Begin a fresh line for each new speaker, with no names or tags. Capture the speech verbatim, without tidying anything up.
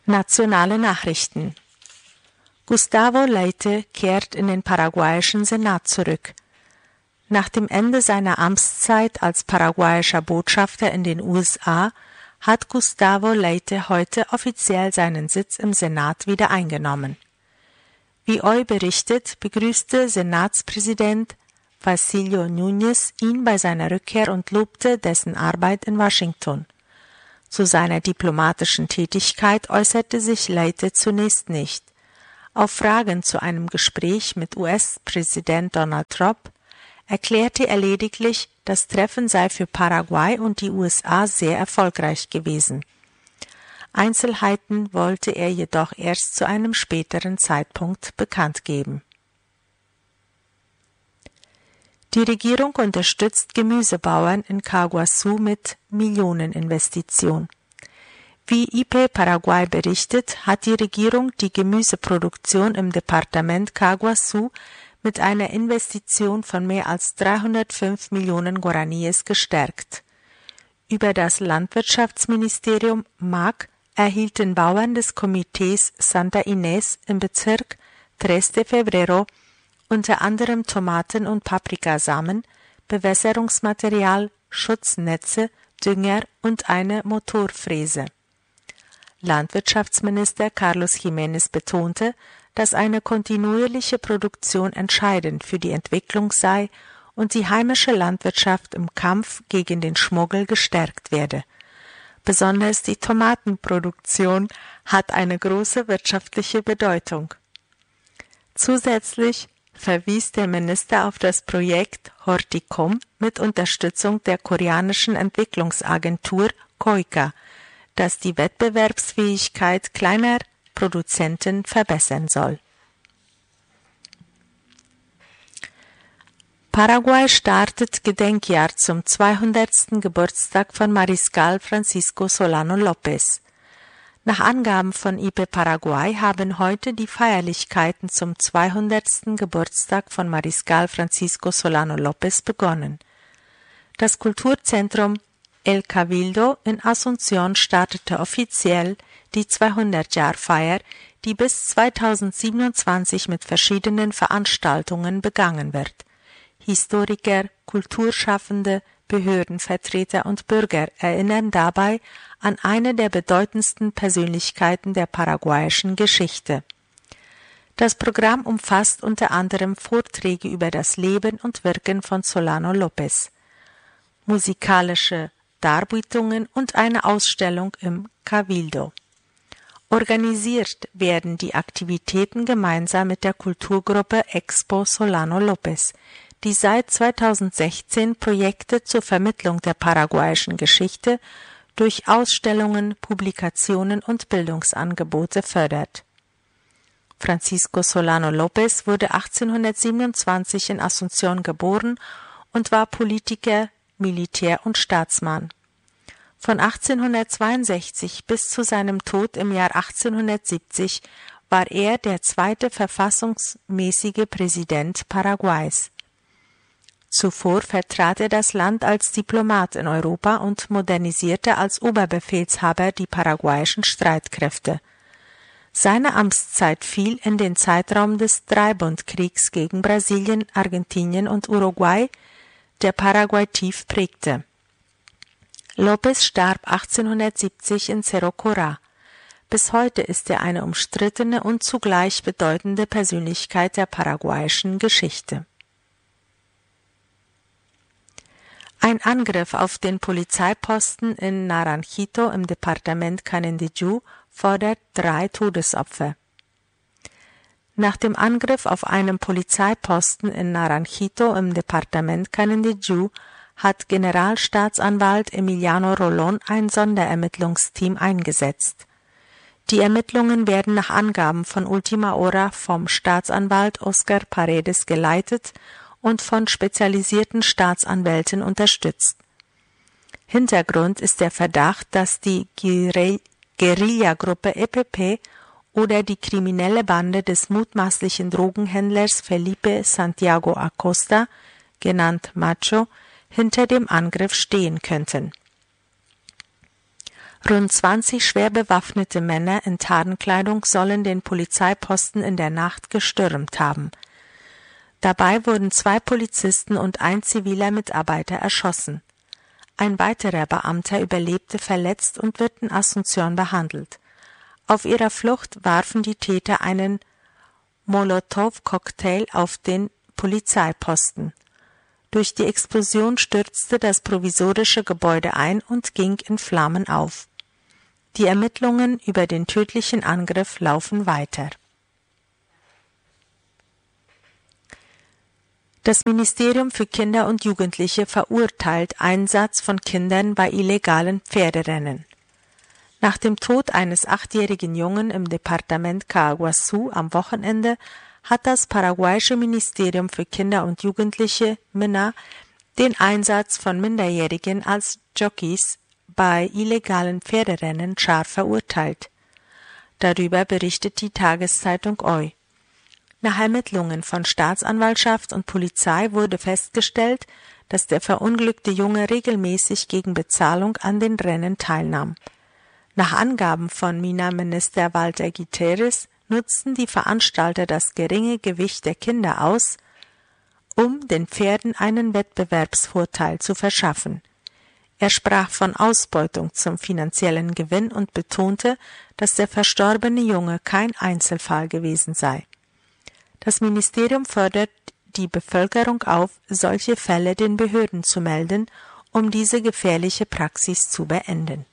Nationale Nachrichten. Gustavo Leite kehrt in den paraguayischen Senat zurück. Nach dem Ende seiner Amtszeit als paraguayischer Botschafter in den U S A hat Gustavo Leite heute offiziell seinen Sitz im Senat wieder eingenommen. Wie O I berichtet, begrüßte Senatspräsident Vasilio Núñez ihn bei seiner Rückkehr und lobte dessen Arbeit in Washington. Zu seiner diplomatischen Tätigkeit äußerte sich Leite zunächst nicht. Auf Fragen zu einem Gespräch mit U S-Präsident Donald Trump erklärte er lediglich, das Treffen sei für Paraguay und die U S A sehr erfolgreich gewesen. Einzelheiten wollte er jedoch erst zu einem späteren Zeitpunkt bekannt geben. Die Regierung unterstützt Gemüsebauern in Caguazú mit Millioneninvestition. Wie I P Paraguay berichtet, hat die Regierung die Gemüseproduktion im Departement Caguazú mit einer Investition von mehr als dreihundertfünf Millionen Guaraníes gestärkt. Über das Landwirtschaftsministerium M A C erhielten Bauern des Komitees Santa Inés im Bezirk Tres de Febrero unter anderem Tomaten- und Paprikasamen, Bewässerungsmaterial, Schutznetze, Dünger und eine Motorfräse. Landwirtschaftsminister Carlos Jiménez betonte, dass eine kontinuierliche Produktion entscheidend für die Entwicklung sei und die heimische Landwirtschaft im Kampf gegen den Schmuggel gestärkt werde. Besonders die Tomatenproduktion hat eine große wirtschaftliche Bedeutung. Zusätzlich verwies der Minister auf das Projekt Horticom mit Unterstützung der koreanischen Entwicklungsagentur KOICA, das die Wettbewerbsfähigkeit kleiner Produzenten verbessern soll. Paraguay startet Gedenkjahr zum zweihundertsten Geburtstag von Mariscal Francisco Solano López. Nach Angaben von I P Paraguay haben heute die Feierlichkeiten zum zweihundertsten Geburtstag von Mariscal Francisco Solano López begonnen. Das Kulturzentrum El Cabildo in Asunción startete offiziell die zweihundert-Jahr-Feier, die bis zweitausendsiebenundzwanzig mit verschiedenen Veranstaltungen begangen wird. Historiker, Kulturschaffende, Behördenvertreter und Bürger erinnern dabei an eine der bedeutendsten Persönlichkeiten der paraguayischen Geschichte. Das Programm umfasst unter anderem Vorträge über das Leben und Wirken von Solano López, musikalische Darbietungen und eine Ausstellung im Cabildo. Organisiert werden die Aktivitäten gemeinsam mit der Kulturgruppe Expo Solano López, die seit zweitausendsechzehn Projekte zur Vermittlung der paraguayischen Geschichte durch Ausstellungen, Publikationen und Bildungsangebote fördert. Francisco Solano López wurde achtzehnhundertsiebenundzwanzig in Asunción geboren und war Politiker, Militär und Staatsmann. Von achtzehnhundertzweiundsechzig bis zu seinem Tod im Jahr achtzehnhundertsiebzig war er der zweite verfassungsmäßige Präsident Paraguays. Zuvor vertrat er das Land als Diplomat in Europa und modernisierte als Oberbefehlshaber die paraguayischen Streitkräfte. Seine Amtszeit fiel in den Zeitraum des Dreibundkriegs gegen Brasilien, Argentinien und Uruguay, der Paraguay tief prägte. López starb achtzehnhundertsiebzig in Cerro Corá. Bis heute ist er eine umstrittene und zugleich bedeutende Persönlichkeit der paraguayischen Geschichte. Ein Angriff auf den Polizeiposten in Naranjito im Departement Canindeyú fordert drei Todesopfer. Nach dem Angriff auf einen Polizeiposten in Naranjito im Departement Canindeyú hat Generalstaatsanwalt Emiliano Rolón ein Sonderermittlungsteam eingesetzt. Die Ermittlungen werden nach Angaben von Ultima Hora vom Staatsanwalt Oscar Paredes geleitet und von spezialisierten Staatsanwälten unterstützt. Hintergrund ist der Verdacht, dass die Guerillagruppe E P P oder die kriminelle Bande des mutmaßlichen Drogenhändlers Felipe Santiago Acosta, genannt Macho, hinter dem Angriff stehen könnten. Rund zwanzig schwer bewaffnete Männer in Tarnkleidung sollen den Polizeiposten in der Nacht gestürmt haben. Dabei wurden zwei Polizisten und ein ziviler Mitarbeiter erschossen. Ein weiterer Beamter überlebte verletzt und wird in Asunción behandelt. Auf ihrer Flucht warfen die Täter einen Molotow-Cocktail auf den Polizeiposten. Durch die Explosion stürzte das provisorische Gebäude ein und ging in Flammen auf. Die Ermittlungen über den tödlichen Angriff laufen weiter. Das Ministerium für Kinder und Jugendliche verurteilt Einsatz von Kindern bei illegalen Pferderennen. Nach dem Tod eines achtjährigen Jungen im Departement Caguazú am Wochenende hat das paraguayische Ministerium für Kinder und Jugendliche M I N A den Einsatz von Minderjährigen als Jockeys bei illegalen Pferderennen scharf verurteilt. Darüber berichtet die Tageszeitung Hoy. Nach Ermittlungen von Staatsanwaltschaft und Polizei wurde festgestellt, dass der verunglückte Junge regelmäßig gegen Bezahlung an den Rennen teilnahm. Nach Angaben von M I N A-Minister Walter Guterres nutzten die Veranstalter das geringe Gewicht der Kinder aus, um den Pferden einen Wettbewerbsvorteil zu verschaffen. Er sprach von Ausbeutung zum finanziellen Gewinn und betonte, dass der verstorbene Junge kein Einzelfall gewesen sei. Das Ministerium fordert die Bevölkerung auf, solche Fälle den Behörden zu melden, um diese gefährliche Praxis zu beenden.